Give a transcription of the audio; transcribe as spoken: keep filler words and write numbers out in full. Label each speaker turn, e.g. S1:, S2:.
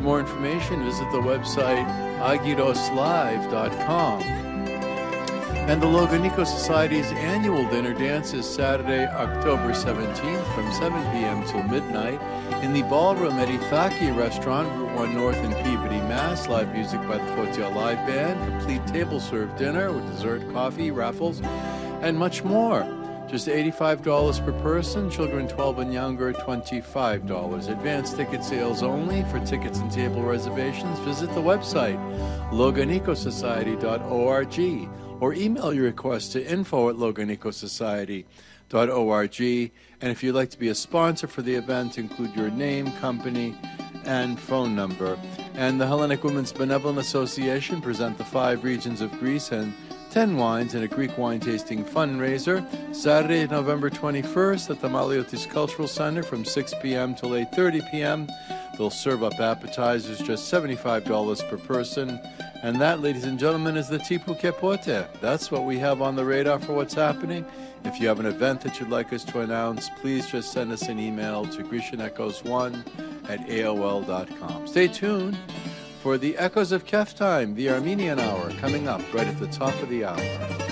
S1: For more information, visit the website agiros live dot com. And the Loganico Society's annual dinner dance is Saturday, October seventeenth from seven p.m. till midnight in the Ballroom at Ithaki Restaurant, Route one North in Peabody, Mass. Live music by the Fotiel Live Band, complete table-served dinner with dessert, coffee, raffles, and much more. Just eighty-five dollars per person, children twelve and younger, twenty-five dollars. Advanced ticket sales only. For tickets and table reservations, visit the website loganico society dot org or email your request to info at loganico society dot org. And if you'd like to be a sponsor for the event, include your name, company, and phone number. And the Hellenic Women's Benevolent Association present the five regions of Greece and ten wines and a Greek wine tasting fundraiser Saturday, November twenty-first at the Maliotis Cultural Center from six p.m. till eight thirty p.m. They'll serve up appetizers, just seventy-five dollars per person. And that, ladies and gentlemen, is the Tipu Kepote. That's what we have on the radar for what's happening. If you have an event that you'd like us to announce, please just send us an email to grecian echoes one at A O L dot com. Stay tuned for the Echoes of Kef Time, the Armenian Hour, coming up right at the top of the hour.